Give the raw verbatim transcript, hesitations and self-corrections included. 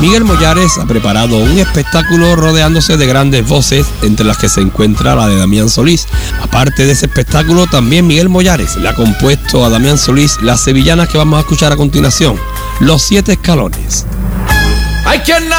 Miguel Mollares ha preparado un espectáculo rodeándose de grandes voces, entre las que se encuentra la de Damián Solís. Aparte de ese espectáculo, también Miguel Mollares le ha compuesto a Damián Solís las sevillanas que vamos a escuchar a continuación, Los Siete Escalones. Hay quien